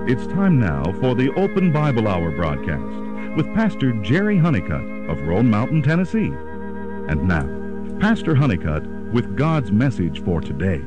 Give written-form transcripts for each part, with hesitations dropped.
It's time now for the Open Bible Hour broadcast with Pastor Jerry Honeycutt of Roan Mountain, Tennessee. And now, Pastor Honeycutt with God's message for today.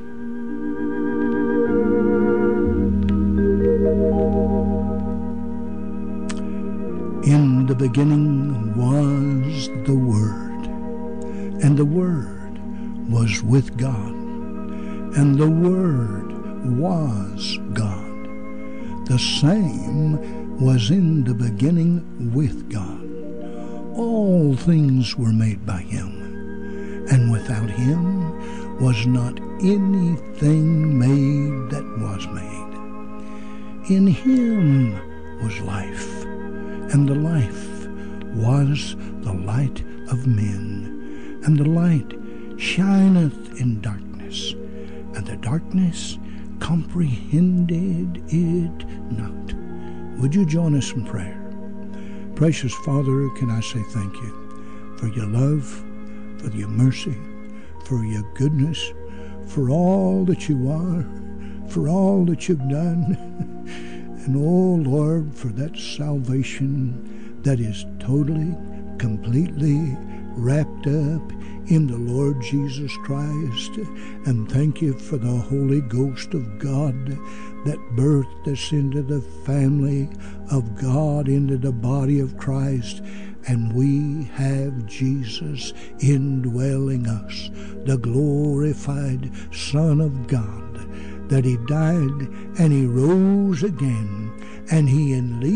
In the beginning was the Word, and the Word was with God, and the Word was God. The same was in the beginning with God. All things were made by Him, and without Him was not anything made that was made. In Him was life, and the life was the light of men. And the light shineth in darkness, and the darkness comprehended it not. Would you join us in prayer? Precious Father, can I say thank you for your love, for your mercy, for your goodness, for all that you are, for all that you've done. And oh Lord, for that salvation that is totally, completely wrapped up in the Lord Jesus Christ. And thank you for the Holy Ghost of God that birthed us into the family of God, into the body of Christ. And we have Jesus indwelling us, the glorified Son of God, that He died and He rose again, and He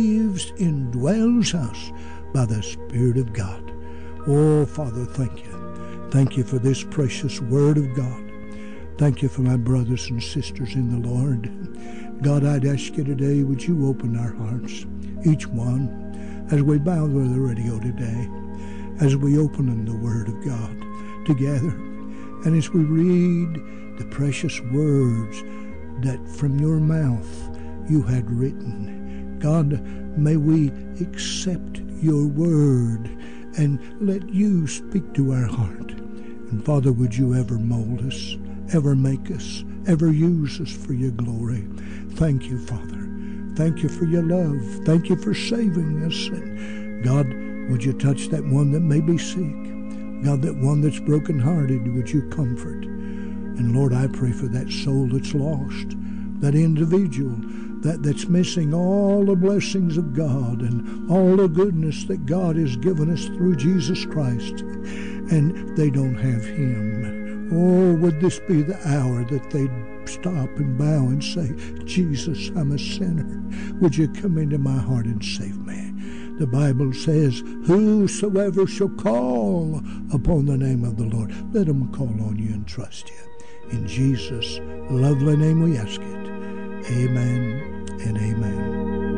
indwells us by the Spirit of God. Oh, Father, thank you. Thank you for this precious Word of God. Thank you for my brothers and sisters in the Lord. God, I'd ask you today, would you open our hearts, each one, as we bow to the radio today, as we open in the Word of God together, and as we read the precious words that from your mouth you had written. God, may we accept your word and let you speak to our heart. And Father, would you ever mold us, ever make us, ever use us for your glory. Thank you, Father. Thank you for your love. Thank you for saving us. And God, would you touch that one that may be sick? God, that one that's brokenhearted, would you comfort? And Lord, I pray for that soul that's lost, that individual that's missing all the blessings of God and all the goodness that God has given us through Jesus Christ, and they don't have Him. Oh, would this be the hour that they'd stop and bow and say, Jesus, I'm a sinner. Would you come into my heart and save me? The Bible says, whosoever shall call upon the name of the Lord, let him call on you and trust you. In Jesus' lovely name we ask it. Amen and amen.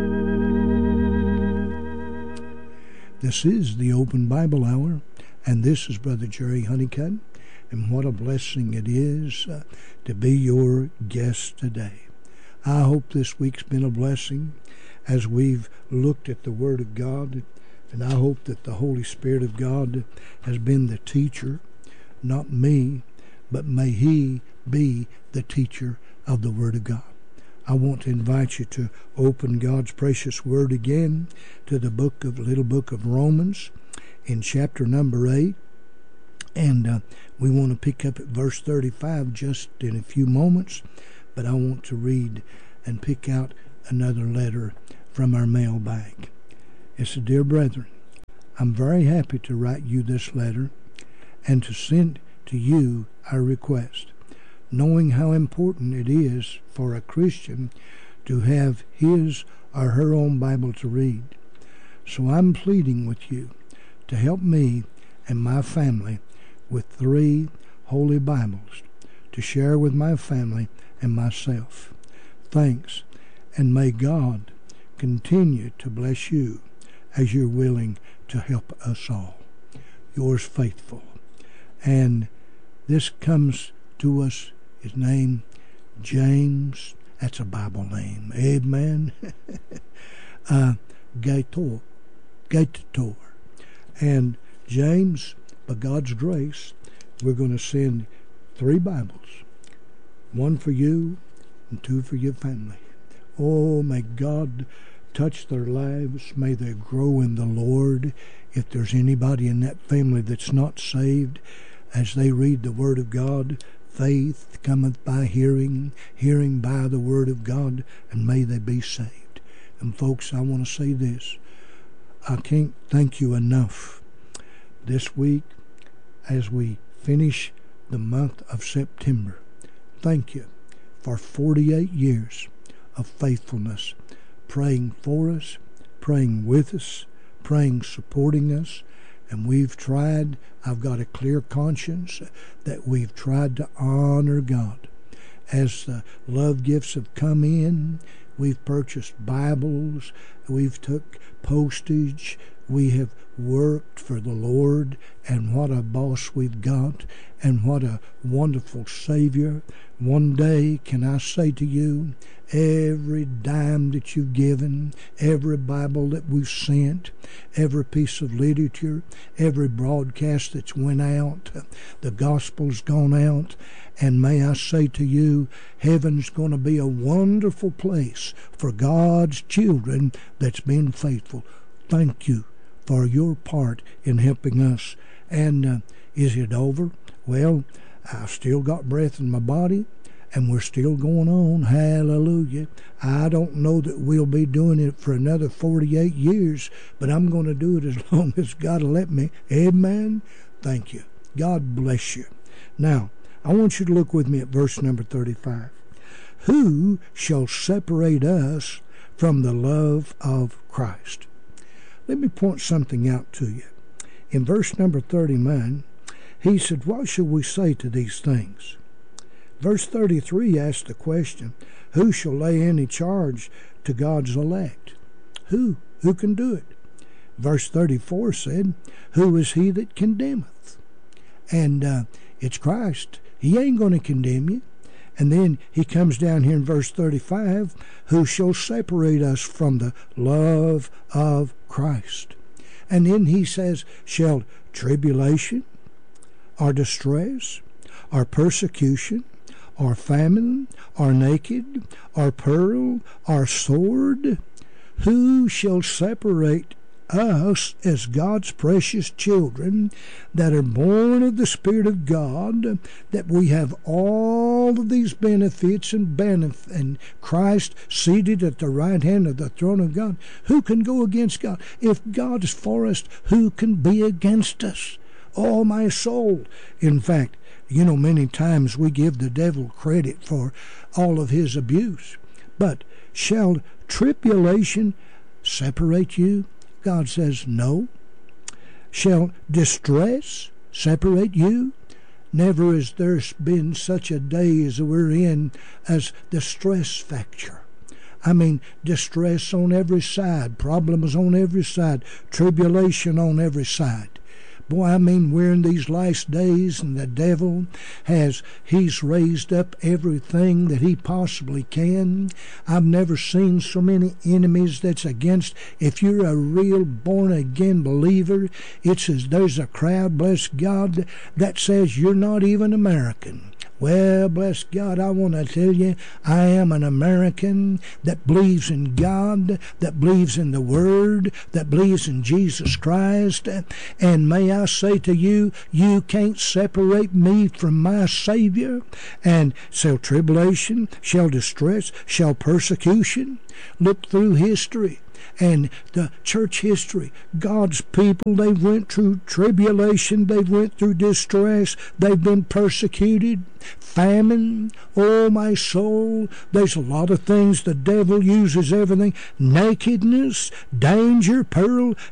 This is the Open Bible Hour, and this is Brother Jerry Honeycutt, and what a blessing it is to be your guest today. I hope this week's been a blessing as we've looked at the Word of God, and I hope that the Holy Spirit of God has been the teacher, not me, but may He be the teacher of the Word of God. I want to invite you to open God's precious Word again to the little book of Romans in chapter number 8. And we want to pick up at verse 35 just in a few moments. But I want to read and pick out another letter from our mailbag. It said, Dear brethren, I'm very happy to write you this letter and to send to you our request, knowing how important it is for a Christian to have his or her own Bible to read. So I'm pleading with you to help me and my family with 3 Holy Bibles to share with my family and myself. Thanks, and may God continue to bless you as you're willing to help us all. Yours faithful. And this comes to us, his name, James. That's a Bible name. Amen. Gator. And James, by God's grace, we're going to send 3 Bibles. 1 for you and 2 for your family. Oh, may God touch their lives. May they grow in the Lord. If there's anybody in that family that's not saved, as they read the Word of God, faith cometh by hearing, hearing by the Word of God, and may they be saved. And folks, I want to say this. I can't thank you enough this week as we finish the month of September. Thank you for 48 years of faithfulness, praying for us, praying with us, praying, supporting us. And we've tried, I've got a clear conscience that we've tried to honor God. As the love gifts have come in, we've purchased Bibles, we've took postage, we have worked for the Lord, and what a boss we've got, and what a wonderful Savior. One day, can I say to you, every dime that you've given, every Bible that we've sent, every piece of literature, every broadcast that's went out, the gospel's gone out, and may I say to you, heaven's going to be a wonderful place for God's children that's been faithful. Thank you for your part in helping us. And is it over? Well, I've still got breath in my body, and we're still going on. Hallelujah. I don't know that we'll be doing it for another 48 years, but I'm going to do it as long as God will let me. Amen. Thank you. God bless you. Now, I want you to look with me at verse number 35. Who shall separate us from the love of Christ? Let me point something out to you. In verse number 39, he said, what shall we say to these things? Verse 33 asked the question, who shall lay any charge to God's elect? Who? Who can do it? Verse 34 said, who is he that condemneth? And it's Christ. He ain't going to condemn you. And then he comes down here in verse 35, who shall separate us from the love of Christ? And then he says, shall tribulation, or distress, or persecution, or famine, or naked, or peril, or sword? Who shall separate us as God's precious children that are born of the Spirit of God, that we have all of these benefits and Christ seated at the right hand of the throne of God? Who can go against God? If God is for us, who can be against us? Oh, my soul. In fact, you know, many times we give the devil credit for all of his abuse. But shall tribulation separate you? God says no. Shall distress separate you? Never has there been such a day as we're in as the stress factor. I mean, distress on every side, problems on every side, tribulation on every side. Boy, I mean, we're in these last days, and the devil he's raised up everything that he possibly can. I've never seen so many enemies that's against. If you're a real born-again believer, it's as there's a crowd, bless God, that says you're not even American. Well, bless God, I want to tell you, I am an American that believes in God, that believes in the Word, that believes in Jesus Christ. And may I say to you, you can't separate me from my Savior. And shall tribulation, shall distress, shall persecution. Look through history. And the church history, God's people, they went through tribulation, they went through distress, they've been persecuted, famine, oh my soul, there's a lot of things the devil uses, everything, nakedness, danger, peril,